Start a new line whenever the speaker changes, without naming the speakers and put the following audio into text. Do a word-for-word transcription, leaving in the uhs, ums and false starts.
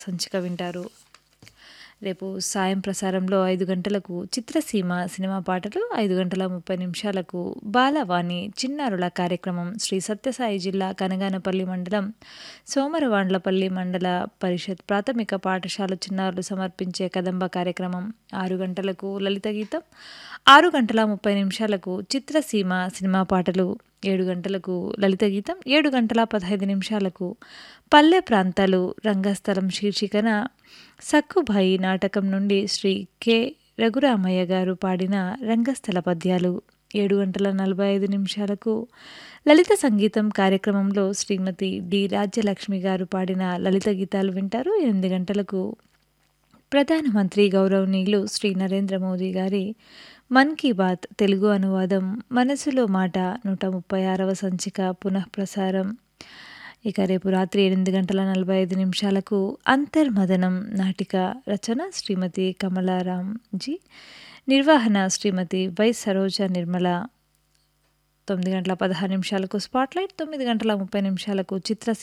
సంచిక వింటారు. రేపు సాయం ప్రసారంలో ఐదు గంటలకు చిత్రసీమ సినిమా పాటలు, ఐదు గంటల ముప్పై నిమిషాలకు బాలవాణి చిన్నారుల కార్యక్రమం శ్రీ సత్యసాయి జిల్లా కనగానపల్లి మండలం సోమరవాండ్లపల్లి మండల పరిషత్ ప్రాథమిక పాఠశాల చిన్నారులు సమర్పించే కదంబ కార్యక్రమం, ఆరు గంటలకు లలిత గీతం, ఆరు గంటల ముప్పై నిమిషాలకు చిత్రసీమ సినిమా పాటలు, ఏడు గంటలకు లలిత గీతం, ఏడు గంటల పదహైదు నిమిషాలకు పల్లె ప్రాంతాలు రంగస్థలం శీర్షికన సక్కుభాయి నాటకం నుండి శ్రీ కె రఘురామయ్య గారు పాడిన రంగస్థల పద్యాలు, ఏడు గంటల నలభై ఐదు నిమిషాలకు లలిత సంగీతం కార్యక్రమంలో శ్రీమతి డి రాజ్యలక్ష్మి గారు పాడిన లలిత గీతాలు వింటారు. ఎనిమిది గంటలకు ప్రధానమంత్రి గౌరవనీయులు శ్రీ నరేంద్ర మోదీ గారి మన్ కీ బాత్ తెలుగు అనువాదం మనసులో మాట నూట ముప్పై ఆరవ సంచిక పునఃప్రసారం. ఇక రేపు రాత్రి ఎనిమిది గంటల నలభై ఐదు నిమిషాలకు అంతర్మదనం నాటిక, రచన శ్రీమతి కమలారాంజీ, నిర్వహణ శ్రీమతి వై సరోజ నిర్మల. తొమ్మిది గంటల పదహారు నిమిషాలకు స్పాట్లైట్, తొమ్మిది గంటల ముప్పై నిమిషాలకు చిత్ర